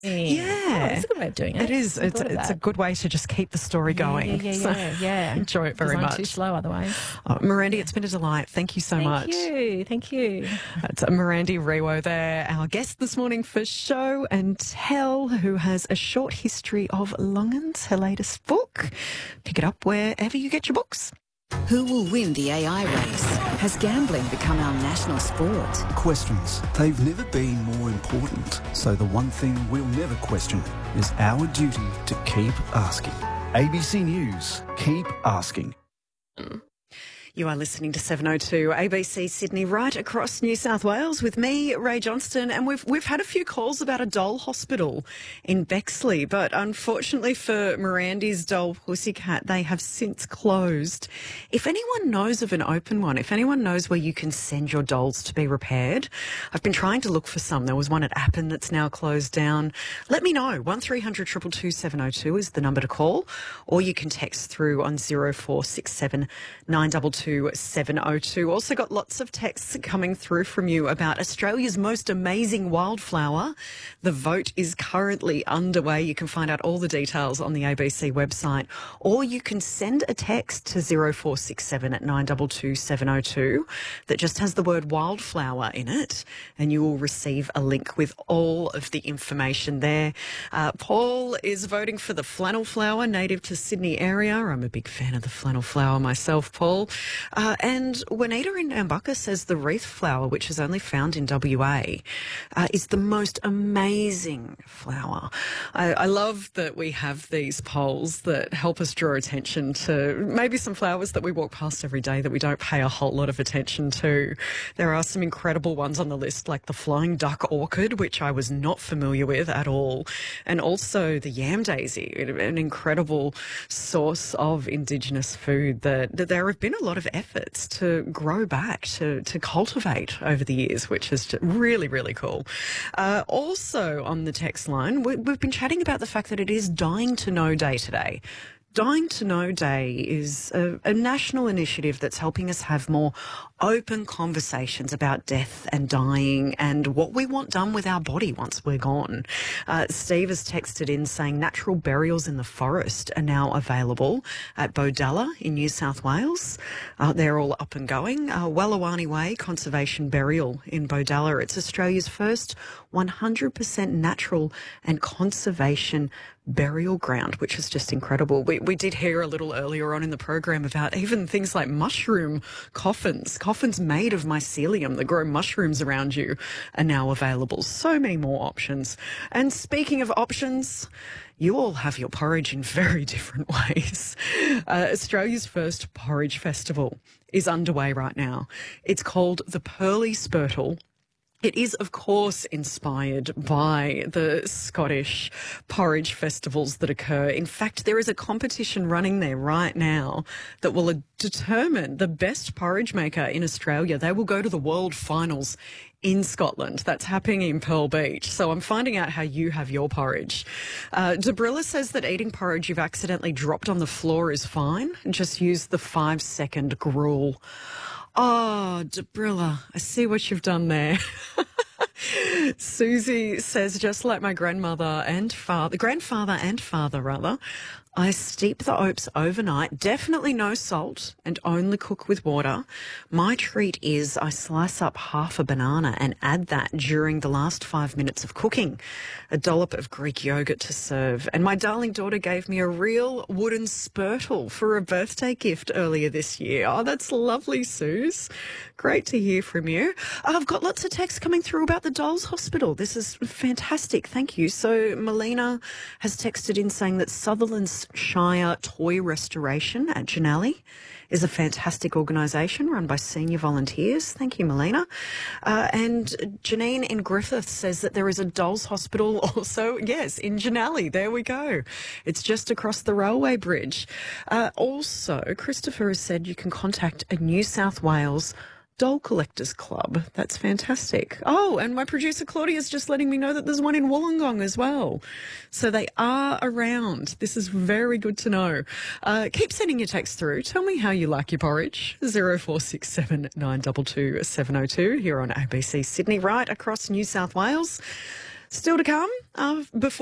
Yeah. That's a good way of doing it. It is. It's a good way to just keep the story going. Yeah. Enjoy it very much. Too slow otherwise. Oh, Mirandy, it's been a delight. Thank you so much. Thank you. That's Mirandy Rewo there, our guest this morning for Show and Tell, who has a short history of Longans, her latest book. Pick it up wherever you get your books. Who will win the AI race? Has gambling become our national sport? Questions. They've never been more important. So the one thing we'll never question is our duty to keep asking. ABC News. Keep asking. You are listening to 702 ABC Sydney, right across New South Wales with me, Ray Johnston, and we've had a few calls about a doll hospital in Bexley, but unfortunately for Mirandy's doll Pussycat, they have since closed. If anyone knows of an open one, if anyone knows where you can send your dolls to be repaired, I've been trying to look for some. There was one at Appin that's now closed down. Let me know. 1300 222 702 is the number to call, or you can text through on 0467 922 702. Also got lots of texts coming through from you about Australia's most amazing wildflower. The vote is currently underway. You can find out all the details on the ABC website, or you can send a text to 0467 at 922 702 that just has the word wildflower in it, and you will receive a link with all of the information there. Paul is voting for the flannel flower, native to Sydney area. I'm a big fan of the flannel flower myself, Paul. And Juanita in Nambucca says the wreath flower, which is only found in WA, is the most amazing flower. I love that we have these polls that help us draw attention to maybe some flowers that we walk past every day that we don't pay a whole lot of attention to. There are some incredible ones on the list, like the flying duck orchid, which I was not familiar with at all, and also the yam daisy, an incredible source of Indigenous food that there have been a lot of efforts to grow back, to cultivate over the years, which is really, really cool. Also on the text line, we've been chatting about the fact that it is Dying to Know Day today. Dying to Know Day is a national initiative that's helping us have more open conversations about death and dying and what we want done with our body once we're gone. Steve has texted in saying natural burials in the forest are now available at Bodalla in New South Wales. They're all up and going. Wallawani Way Conservation Burial in Bodalla. It's Australia's first 100% natural and conservation burial ground, which is just incredible. We did hear a little earlier on in the program about even things like mushroom coffins made of mycelium that grow mushrooms around you are now available. So many more options. And speaking of options, you all have your porridge in very different ways. Australia's first porridge festival is underway right now. It's called the Pearly Spurtle. It is, of course, inspired by the Scottish porridge festivals that occur. In fact, there is a competition running there right now that will determine the best porridge maker in Australia. They will go to the World Finals in Scotland. That's happening in Pearl Beach. So I'm finding out how you have your porridge. Debrilla says that eating porridge you've accidentally dropped on the floor is fine. Just use the 5-second rule. Oh, Debrilla, I see what you've done there. Susie says, just like my grandfather and father, I steep the oats overnight, definitely no salt, and only cook with water. My treat is I slice up half a banana and add that during the last 5 minutes of cooking. A dollop of Greek yogurt to serve. And my darling daughter gave me a real wooden spurtle for a birthday gift earlier this year. Oh, that's lovely, Suze. Great to hear from you. I've got lots of texts coming through about the Dolls Hospital. This is fantastic. Thank you. So Melina has texted in saying that Sutherland's Shire Toy Restoration at Janelli is a fantastic organisation run by senior volunteers. Thank you, Melina. And Janine in Griffith says that there is a Dolls Hospital also, yes, in Janelli. There we go. It's just across the railway bridge. Also, Christopher has said you can contact a New South Wales Doll Collectors Club. That's fantastic. Oh, and my producer Claudia's just letting me know that there's one in Wollongong as well. So they are around. This is very good to know. Keep sending your text through. Tell me how you like your porridge. 0467 922 702 here on ABC Sydney, right across New South Wales. Still to come before